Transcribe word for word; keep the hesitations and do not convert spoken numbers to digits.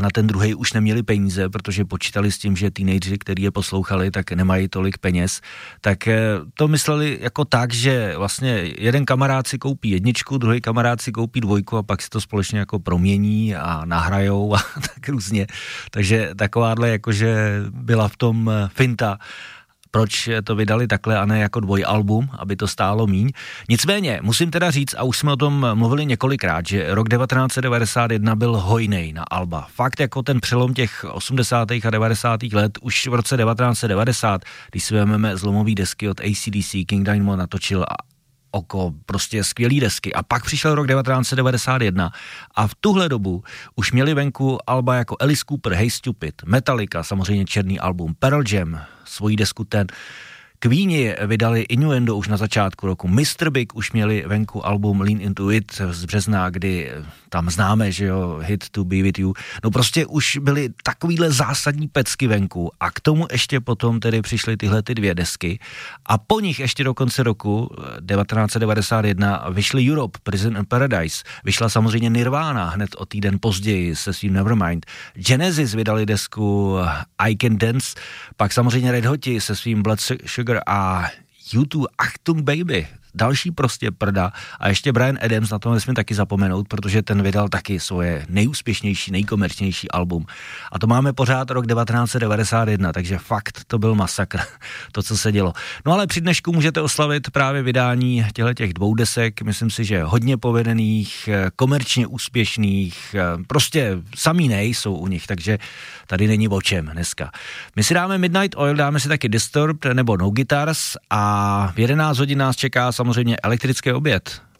Na ten druhý už neměli peníze, protože počítali s tím, že teenageři, který je poslouchali, tak nemají tolik peněz. Tak to mysleli jako tak, že vlastně jeden kamarád si koupí jedničku, druhý kamarád si koupí dvojku a pak si to společně jako promění a nahrajou a tak různě. Takže takováhle jakože byla v tom finta. Proč to vydali takhle a ne jako dvojalbum, aby to stálo míň. Nicméně, musím teda říct, a už jsme o tom mluvili několikrát, že rok devatenáct set devadesát jedna byl hojnej na alba. Fakt jako ten přelom těch osmdesátých a devadesátých let, už v roce devatenáct set devadesát, když si vezmeme zlomový desky od A C D C, King Diamond natočil a oko, prostě skvělý desky. A pak přišel rok devatenáct set devadesát jedna a v tuhle dobu už měli venku alba jako Alice Cooper, Hey Stupid, Metallica, samozřejmě černý album, Pearl Jam, svojí desku ten, Queeni vydali Innuendo už na začátku roku, mister Big už měli venku album Lean Into It z března, kdy tam známe, že jo, hit To Be With You. No prostě už byly takovýhle zásadní pecky venku a k tomu ještě potom tedy přišly tyhle ty dvě desky a po nich ještě do konce roku devatenáct set devadesát jedna vyšly Europe, Prison and Paradise, vyšla samozřejmě Nirvana hned o týden později se svým Nevermind, Genesis vydali desku I Can Dance, pak samozřejmě Red Hoti se svým Blood Sugar a U dva Achtung Baby, další prostě prda a ještě Bryan Adams, na to nesmím taky zapomenout, protože ten vydal taky svoje nejúspěšnější, nejkomerčnější album. A to máme pořád rok devatenáct set devadesát jedna, takže fakt to byl masakr, to, co se dělo. No ale při dnešku můžete oslavit právě vydání těch dvou desek, myslím si, že hodně povedených, komerčně úspěšných, prostě samý nejsou u nich, takže tady není o čem dneska. My si dáme Midnight Oil, dáme si taky Disturbed nebo No Guitars a v jedenáct hodin nás čeká samozřejmě elektrický oběd.